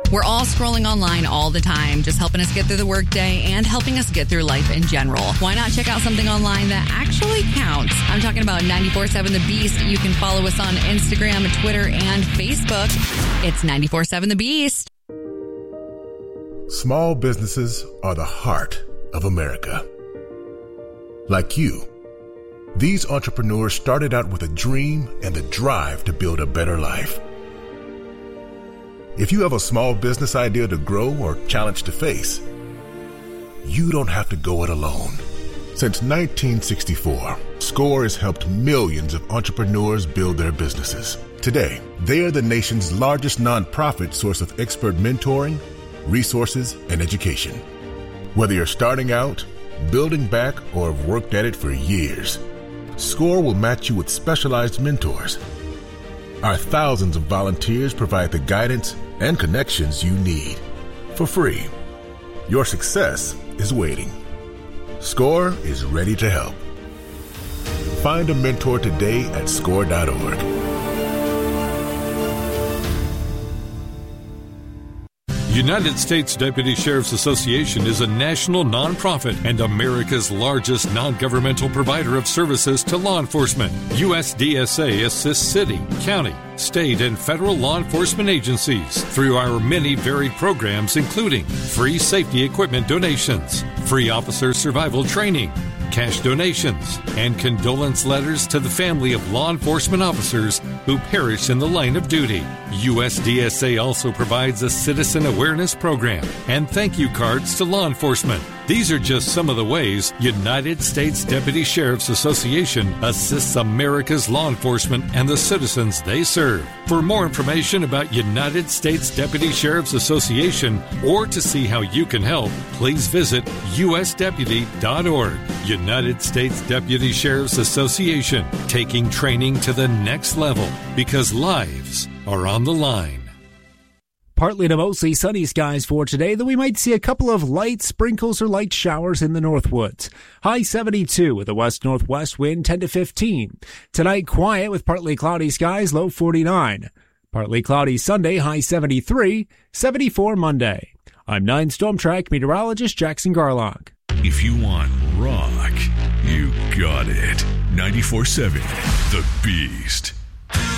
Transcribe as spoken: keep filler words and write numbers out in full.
We're all scrolling online all the time, just helping us get through the workday and helping us get through life in general. Why not check out something online that actually counts? I'm talking about ninety-four point seven The Beast. You can follow us on Instagram, Twitter, and Facebook. It's ninety-four point seven The Beast. Small businesses are the heart of America. Like you, these entrepreneurs started out with a dream and the drive to build a better life. If you have a small business idea to grow or challenge to face, you don't have to go it alone. Since nineteen sixty-four, SCORE has helped millions of entrepreneurs build their businesses. Today, they are the nation's largest nonprofit source of expert mentoring, resources, and education. Whether you're starting out, building back, or have worked at it for years, SCORE will match you with specialized mentors. Our thousands of volunteers provide the guidance and connections you need for free. Your success is waiting. SCORE is ready to help. Find a mentor today at score dot org. United States Deputy Sheriff's Association is a national nonprofit and America's largest non-governmental provider of services to law enforcement. U S D S A assists city, county, state, and federal law enforcement agencies through our many varied programs, including free safety equipment donations, free officer survival training, cash donations, and condolence letters to the family of law enforcement officers who perish in the line of duty. U S D S A also provides a citizen awareness program and thank you cards to law enforcement. These are just some of the ways United States Deputy Sheriff's Association assists America's law enforcement and the citizens they serve. For more information about United States Deputy Sheriff's Association or to see how you can help, please visit U S deputy dot org. United States Deputy Sheriff's Association, taking training to the next level because lives are on the line. Partly to mostly sunny skies for today, though we might see a couple of light sprinkles or light showers in the Northwoods. High seventy-two with a west-northwest wind ten to fifteen. Tonight, quiet with partly cloudy skies, low forty-nine. Partly cloudy Sunday, high seventy-three. seventy-four Monday. I'm nine Storm Track meteorologist Jackson Garlock. If you want rock, you got it. ninety-four point seven The Beast.